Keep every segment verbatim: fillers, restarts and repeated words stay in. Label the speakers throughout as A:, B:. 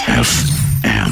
A: F M.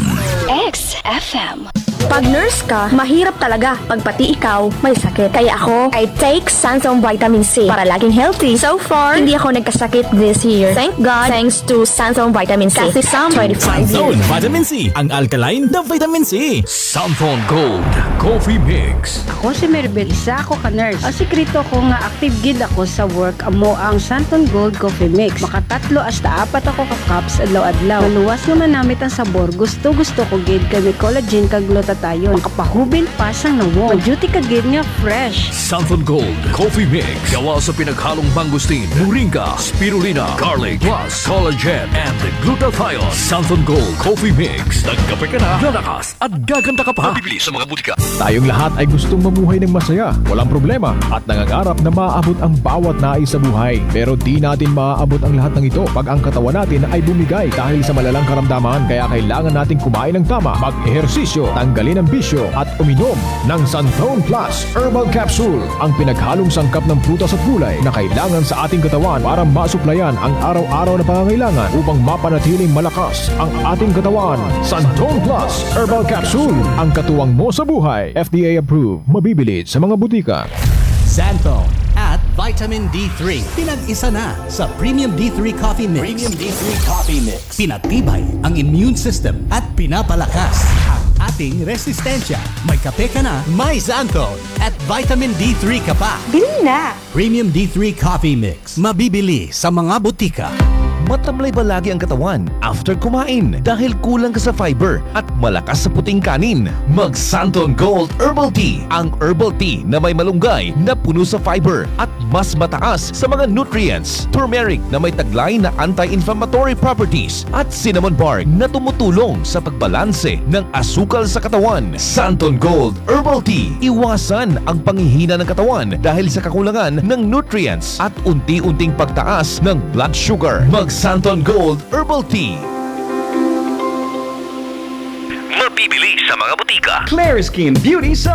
B: X F M.
C: Pag nurse ka, mahirap talaga pag pati ikaw may sakit. Kaya ako, I take Sansom Vitamin C para laging healthy. So far, hindi ako nagkasakit this year. Thank God, thanks to Sansom Vitamin C. Kasi some twenty-five
D: Santon
C: years.
D: Vitamin C, ang alkaline na vitamin C.
A: Santon Gold Coffee Mix.
E: Ako si Maribel, isa ako ka-nurse. Ang sikreto ko nga active gid ako sa work amo ang Santon Gold Coffee Mix. Makatatlo hasta apat ako ka cups adlaw-adlaw. Maluwas naman namit ang sabor. Gusto-gusto ko gid kami collagen kag glutathione. Makapahubil pa sang nawong. Maduty ka gid nga fresh.
A: Santon Gold Coffee Mix. Gawa sa pinaghalong mangustin, moringa, spirulina, garlic, plus collagen and glutathione. Santon Gold Coffee Mix. Nagkape ka na, lalakas at gaganda ka pa. Bibili sa mga butika.
F: Tayong lahat ay gustong mamuhay ng masaya, walang problema, at nangangarap na maaabot ang bawat nais sa buhay. Pero di natin maaabot ang lahat ng ito pag ang katawan natin ay bumigay dahil sa malalang karamdaman. Kaya kailangan natin kumain ng tama, mag-ehersisyo, tanggalin ang bisyo, at uminom ng Santon Plus Herbal Capsule, ang pinaghalong sangkap ng prutas at gulay na kailangan sa ating katawan para masuplayan ang araw-araw na pangangailangan upang mapanatiling malakas ang ating katawan. Santon Plus Herbal Capsule, ang katuwang mo sa buhay. F D A approved, mabibili sa mga butika.
G: Xantone at Vitamin D three. Pinag-isa na sa Premium D three Coffee Mix. Premium D three Coffee Mix. Pinatibay ang immune system at pinapalakas ang ating resistensya. May kape ka na, may Xantone at Vitamin D three ka pa.
E: Bili na!
G: Premium D three Coffee Mix. Mabibili sa mga butika.
H: Matamlay ba lagi ang katawan after kumain dahil kulang ka sa fiber at malakas sa puting kanin? Mag Santon Gold Herbal Tea, ang herbal tea na may malunggay na puno sa fiber at mas mataas sa mga nutrients. Turmeric na may taglay na anti-inflammatory properties at cinnamon bark na tumutulong sa pagbalanse ng asukal sa katawan. Santon Gold Herbal Tea, iwasan ang panghihina ng katawan dahil sa kakulangan ng nutrients at unti-unting pagtaas ng blood sugar. Mag Santon Gold Herbal Tea.
A: Mabibili sa mga butika.
I: Claire Skin Beauty